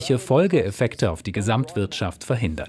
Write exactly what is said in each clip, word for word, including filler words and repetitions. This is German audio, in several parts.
Folgeeffekte auf die Gesamtwirtschaft verhindern.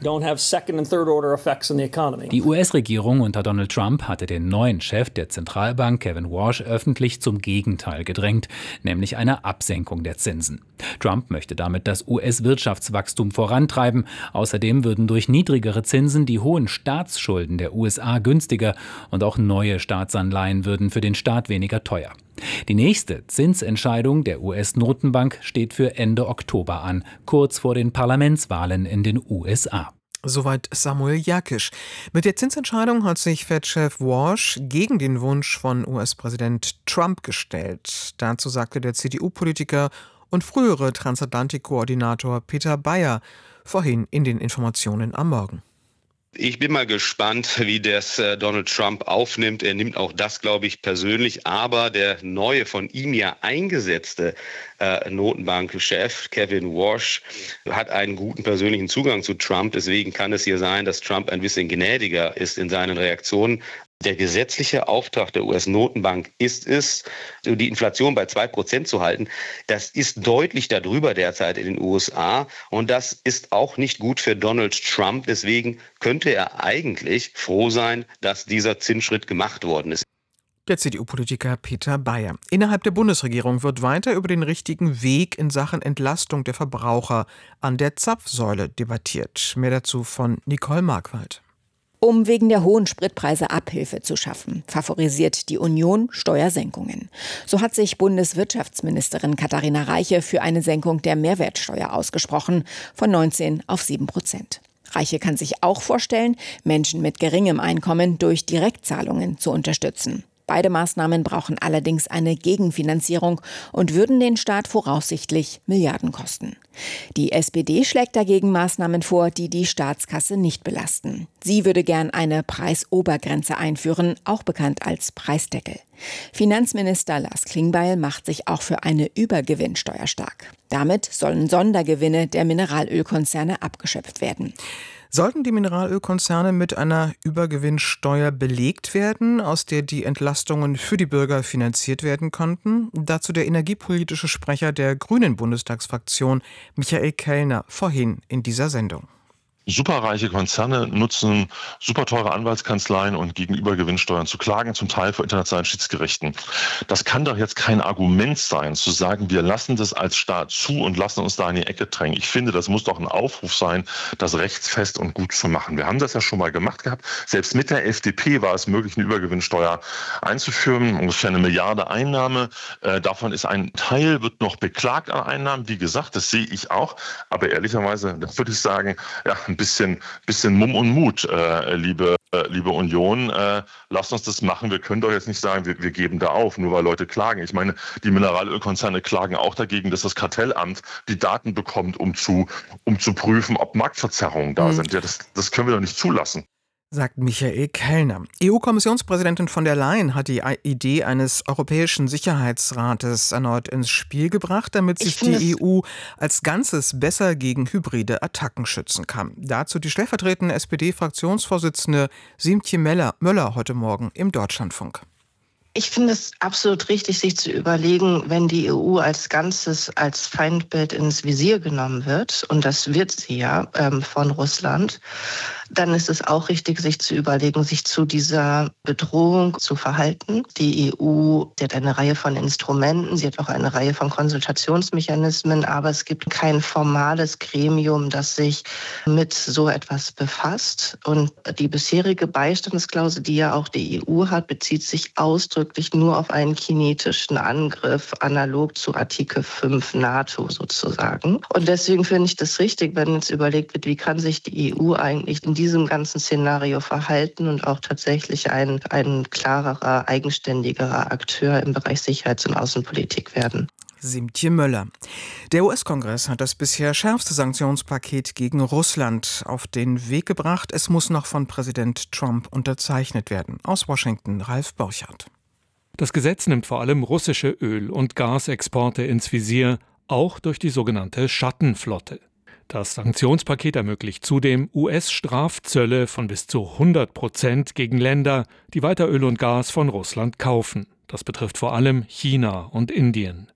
Die U S-Regierung unter Donald Trump hatte den neuen Chef der Zentralbank, Kevin Warsh, öffentlich zum Gegenteil gedrängt, nämlich einer Absenkung der Zinsen. Trump möchte damit das U S-Wirtschaftswachstum vorantreiben. Außerdem würden durch niedrigere Zinsen die hohen Staatsschulden der U S A günstiger und auch neue Staatsanleihen würden für den Staat weniger teuer. Die nächste Zinsentscheidung der U S-Notenbank steht für Ende Oktober an, kurz vor den Parlamentswahlen in den U S A. Soweit Samuel Jakisch. Mit der Zinsentscheidung hat sich Fed-Chef Warsh gegen den Wunsch von U S-Präsident Trump gestellt. Dazu sagte der C D U-Politiker und frühere Transatlantik-Koordinator Peter Bayer vorhin in den Informationen am Morgen. Ich bin mal gespannt, wie das äh, Donald Trump aufnimmt. Er nimmt auch das, glaube ich, persönlich. Aber der neue, von ihm ja eingesetzte äh, Notenbankchef Kevin Warsh hat einen guten persönlichen Zugang zu Trump. Deswegen kann es hier sein, dass Trump ein bisschen gnädiger ist in seinen Reaktionen. Der gesetzliche Auftrag der U S-Notenbank ist es, die Inflation bei zwei Prozent zu halten. Das ist deutlich darüber derzeit in den U S A. Und das ist auch nicht gut für Donald Trump. Deswegen könnte er eigentlich froh sein, dass dieser Zinsschritt gemacht worden ist. Der C D U-Politiker Peter Bayer. Innerhalb der Bundesregierung wird weiter über den richtigen Weg in Sachen Entlastung der Verbraucher an der Zapfsäule debattiert. Mehr dazu von Nicole Markwald. Um wegen der hohen Spritpreise Abhilfe zu schaffen, favorisiert die Union Steuersenkungen. So hat sich Bundeswirtschaftsministerin Katharina Reiche für eine Senkung der Mehrwertsteuer ausgesprochen, von neunzehn auf sieben Prozent. Reiche kann sich auch vorstellen, Menschen mit geringem Einkommen durch Direktzahlungen zu unterstützen. Beide Maßnahmen brauchen allerdings eine Gegenfinanzierung und würden den Staat voraussichtlich Milliarden kosten. Die S P D schlägt dagegen Maßnahmen vor, die die Staatskasse nicht belasten. Sie würde gern eine Preisobergrenze einführen, auch bekannt als Preisdeckel. Finanzminister Lars Klingbeil macht sich auch für eine Übergewinnsteuer stark. Damit sollen Sondergewinne der Mineralölkonzerne abgeschöpft werden. Sollten die Mineralölkonzerne mit einer Übergewinnsteuer belegt werden, aus der die Entlastungen für die Bürger finanziert werden konnten? Dazu der energiepolitische Sprecher der Grünen Bundestagsfraktion, Michael Kellner, vorhin in dieser Sendung. Superreiche Konzerne nutzen super teure Anwaltskanzleien und gegenüber Gewinnsteuern zu klagen, zum Teil vor internationalen Schiedsgerichten. Das kann doch jetzt kein Argument sein, zu sagen, wir lassen das als Staat zu und lassen uns da in die Ecke drängen. Ich finde, das muss doch ein Aufruf sein, das rechtsfest und gut zu machen. Wir haben das ja schon mal gemacht gehabt. Selbst mit der F D P war es möglich, eine Übergewinnsteuer einzuführen, ungefähr eine Milliarde Einnahme. Äh, davon ist ein Teil, wird noch beklagt an Einnahmen. Wie gesagt, das sehe ich auch. Aber ehrlicherweise, da würde ich sagen, ja, ein bisschen, bisschen Mumm und Mut, äh, liebe, äh, liebe Union. Äh, lasst uns das machen. Wir können doch jetzt nicht sagen, wir, wir geben da auf, nur weil Leute klagen. Ich meine, die Mineralölkonzerne klagen auch dagegen, dass das Kartellamt die Daten bekommt, um zu, um zu prüfen, ob Marktverzerrungen da mhm. sind. Ja, das, das können wir doch nicht zulassen. Sagt Michael Kellner. E U-Kommissionspräsidentin von der Leyen hat die Idee eines Europäischen Sicherheitsrates erneut ins Spiel gebracht, damit sich die E U als Ganzes besser gegen hybride Attacken schützen kann. Dazu die stellvertretende S P D-Fraktionsvorsitzende Siemtje Möller heute Morgen im Deutschlandfunk. Ich finde es absolut richtig, sich zu überlegen, wenn die E U als Ganzes als Feindbild ins Visier genommen wird, und das wird sie ja ähm, von Russland, dann ist es auch richtig, sich zu überlegen, sich zu dieser Bedrohung zu verhalten. Die E U, sie hat eine Reihe von Instrumenten, sie hat auch eine Reihe von Konsultationsmechanismen, aber es gibt kein formales Gremium, das sich mit so etwas befasst. Und die bisherige Beistandsklausel, die ja auch die E U hat, bezieht sich ausdrücklich nur auf einen kinetischen Angriff, analog zu Artikel fünf NATO sozusagen. Und deswegen finde ich das richtig, wenn jetzt überlegt wird, wie kann sich die E U eigentlich in diesem ganzen Szenario verhalten und auch tatsächlich ein, ein klarerer, eigenständigerer Akteur im Bereich Sicherheits- und Außenpolitik werden. Siemtje Möller. Der U S-Kongress hat das bisher schärfste Sanktionspaket gegen Russland auf den Weg gebracht. Es muss noch von Präsident Trump unterzeichnet werden. Aus Washington, Ralf Borchardt. Das Gesetz nimmt vor allem russische Öl- und Gasexporte ins Visier, auch durch die sogenannte Schattenflotte. Das Sanktionspaket ermöglicht zudem U S-Strafzölle von bis zu hundert Prozent gegen Länder, die weiter Öl und Gas von Russland kaufen. Das betrifft vor allem China und Indien.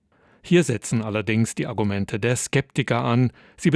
Hier setzen allerdings die Argumente der Skeptiker an. Sie